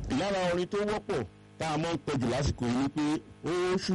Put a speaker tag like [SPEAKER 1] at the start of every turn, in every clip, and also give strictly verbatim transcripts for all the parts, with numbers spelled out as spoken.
[SPEAKER 1] lára orin tó wọ́pọ̀ tá a máa ń pẹ̀jù lásìkò yìí ni pé oṣù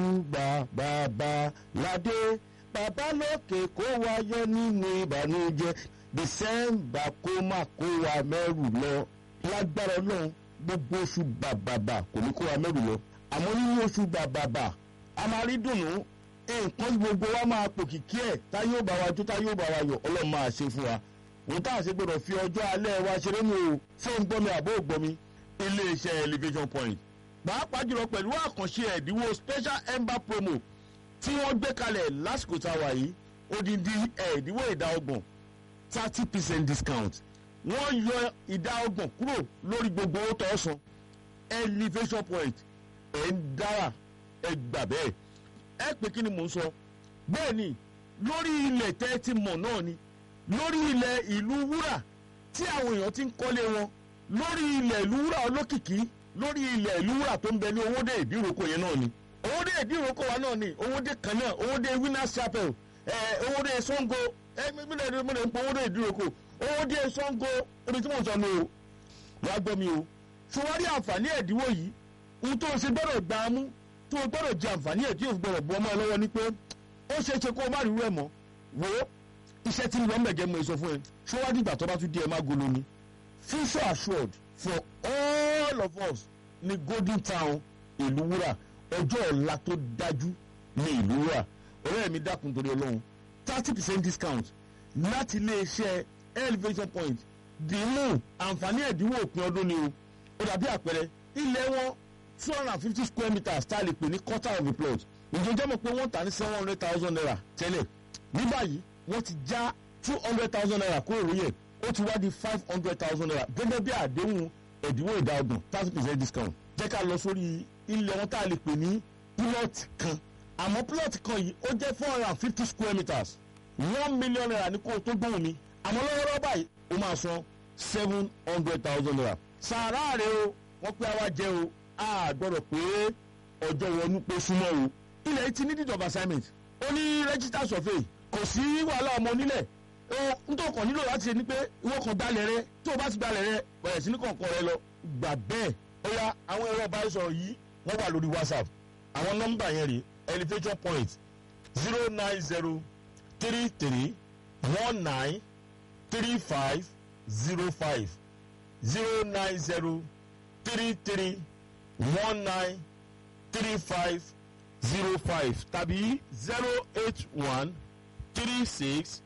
[SPEAKER 1] bàbá ládé bàbá lókè kó wa yọ nínú ìbànújẹ́ dẹsẹ́mbà kó má kó wa mẹ́rù lọ lágbára náà gbogbo oṣù bàbàbà kò ní kó wa mẹ́rù lọ àmọ́ nínú oṣù bàbàbà a máa rí dùnú nǹkan gbogbo wa máa pòkìkí ẹ̀ tá yóò bá wa jó tá yóò bá wa yọ ọlọ́run máa ṣe fún wa òun tá a ṣe gbọdọ̀ fi ọjọ́ alẹ́ wa ṣeré ní o ṣé ń gbọ́ mi àbó ògbọ́ mi iléeṣẹ́ elevation point pàápàá jùlọ pẹ̀lú àkànṣe ẹ̀dínwó special ember promo tí wọ́n gbé kalẹ̀ lásìkò tá a wà yìí odindi ẹ̀dínwó ìdá ọgbọ̀n thirty percent discount wọ́n yọ ìdá ọgbọ̀n kúrò lórí gbogbo owó tó san elevation point ẹ̀ ń dára ẹ gbà bẹ́ẹ̀ ẹ pé kí ni mò ń sọ bẹ́ẹ̀ ni lórí ilẹ̀ tẹ́ ti mọ̀ náà ni lórí ilẹ̀ ìlú wúrà tí àwọn èèyàn ti ń kọ́lé wọn lórí ilẹ̀ ìlú wúrà olókìkí lórí ilẹ̀ ìlú wúrà tó ń bẹ ní owóde ìdíròkọ yẹn náà ni owóde ìdíròkọ wa náà ni owóde kan náà owóde winners chapel ẹ owóde sango ẹ mílẹ̀ ní mílẹ̀ ń pọ̀ owóde ìdíròkọ owóde sango omi tí mò ń sọ ní o wàá gbọ́ mi o ṣùwárí àǹfààní ẹ̀dínwó yìí ohun tó ń ṣe gbọ́dọ̀ gbà á mú tó o gbọ́dọ̀ jẹ àǹfààní ẹ̀ tí yóò gbọ́dọ̀ bu ọmọ ẹ lọ́wọ́ ni pé ó ṣeé ṣe kó o má rí rẹ̀ mọ́ wò ó iṣẹ́ tí ń lọ mẹ̀gẹ́ mọ́ ẹ sọ fún ẹ ṣọwádìí ìgbà tó bá tún di ẹ má golo ni future assured for all of us ní golden town ìlú wúrà ọjọ́ ọ̀la tó dájú ní ìlú wúrà ọ̀rẹ́ mi dákun torí ọlọ́run thirty percent discount láti iléeṣẹ́ elevation point dìímù àǹfààní ẹ̀dínwó òpin ọdún ni o ó dàbí àpẹẹrẹ ilẹ̀ wọn two hundred and fifty square meters tá a lè pè ní quarter of a plot ìjọba mọ̀ pé wọ́n tà ní seven hundred thousand naira tẹ́lẹ̀ ní báyìí wọ́n ti já two hundred thousand naira kúrò lórí ẹ̀ ó ti wá di five hundred thousand naira gẹ́gẹ́ bí àdéhùn ẹ̀dínwó ìdá ọgbọ̀n thirty percent discount jẹ́ ká lọ sórí ilẹ̀ wọn tá a lè pè ní plot kan àmọ́ plot kan yìí ó jẹ́ four hundred and fifty square meters one million naira ní kó o tó gbóhùn mi àmọ́ lọ́wọ́lọ́wọ́ báyìí ó máa san seven hundred thousand naira sàárà rẹ o wọ́n pé àwa jẹ́ o a gbọ́dọ̀ pé ọjọ́ wọnú pé súnmọ́ o ilẹ̀ yìí ti ní deed of assignment ó ní register survey kò sí wàhálà ọmọ nílẹ̀ ó nítorí kan nílò láti ṣe ni pé ìwọ kan gbalẹ̀ rẹ tó o bá ti gbalẹ̀ rẹ bẹ̀rẹ̀ sí ní kọ̀ọ̀kan rẹ lọ gbà bẹ́ẹ̀ ó yá àwọn ẹ̀rọ ìbánisọ̀rọ̀ yìí wọ́n wà lórí whatsapp àwọn nọ́mbà yẹn rè elevation point zero nine zero three three one nine three five zero five zero nine zero three three one nine three five zero five tàbí zero eight one three six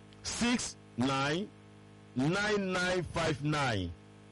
[SPEAKER 1] six nine nine nine five nine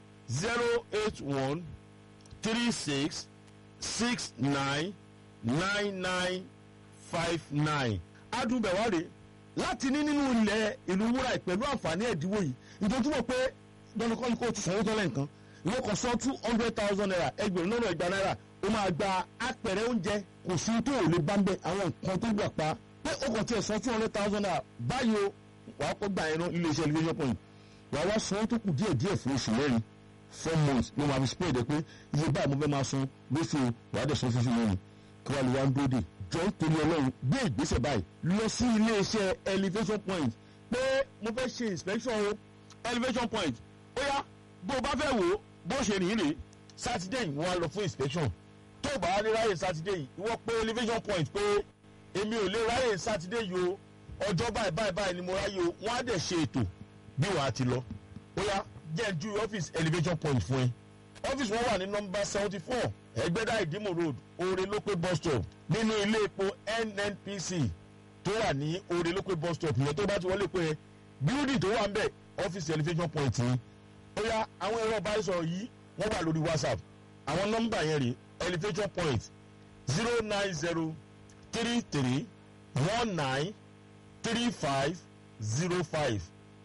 [SPEAKER 1] zero eight one three six six nine nine nine five nine. adúbẹ̀wárẹ̀ láti ní nínú ilẹ̀ ìlú wúrà pẹ̀lú àǹfààní ẹ̀dínwó yìí ìjọ́júmọ̀ pé dandankan ni kò ti sanwó tọ́lẹ̀ nǹkan ìwọ kan san two hundred thousand naira ẹgbẹ̀rún lọ́nà ìgbà náírà ó máa gba apẹ̀rẹ̀ oúnjẹ kò sí tó ò lè bá ń bẹ àwọn nǹkan tó gbà pa pé ó kàn tiẹ̀ san two hundred thousand naira báyìí o wàá kọ́ gbà ẹran iléeṣẹ́ elevation point wàá wá san tó kù díẹ̀ díẹ̀ fún oṣù mẹ́rin four months ló máa fi spread ẹ pé iye báyìí mo fẹ́ máa san lóṣù wàá dẹ̀ san fífi mẹ́rin kí wàá lè wá ń dóde jọ nítorí ọlọ́run gbé ìgbésẹ̀ báyìí lọ sí iléeṣẹ́ elevation point pé mo fẹ́ ṣe inspection o elevation point ó yá bó o bá fẹ́ wò ó bó ṣe nìyí rè saturday wọ́n á lọ fún inspection tó o bá wá lè ráyè saturday yìí ìwọ pé elevation point pé èmi ò lè ráyè saturday yìí o ọjọ́ báyìí báyìí báyìí ni mo ráyè o wọ́n á dẹ̀ ṣe ètò bí wàá ti lọ ó yá jẹ́ ju ọ́fíìsì elevation point fún ẹ ọ́fíìsì wọn wà ní nọ́mbà seventy four ẹgbẹ́dá ìdímò road orelope bus stop nínú ilé epo N N P C tó wà ní orelope bus stop ìyẹn tó bá ti wọlé pé building tó wà ń bẹ̀ ọ́fíìsì elevation point yìí ó yá àwọn ẹ̀rọ ìbánisọ̀rọ̀ yìí wọ́n wà lórí whatsapp àwọn nọ́mbà yẹn rè elevation point zero nine zero three three one nine three five zero five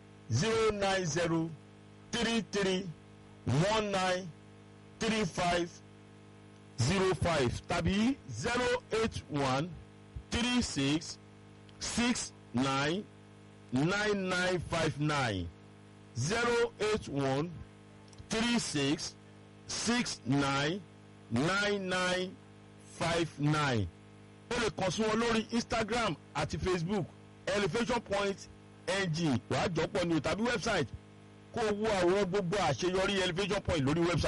[SPEAKER 1] zero nine zero three three one nine three five zero five tàbí zero eight one three six six nine nine nine five nine zero eight one three six six nine nine nine five nine. o lè kàn sí wọn lórí Instagram àti Facebook elevation point ng wàá jọpọ̀ ní o tàbí website kó o wo àwòrán gbogbo àṣeyọrí elevation point lórí website.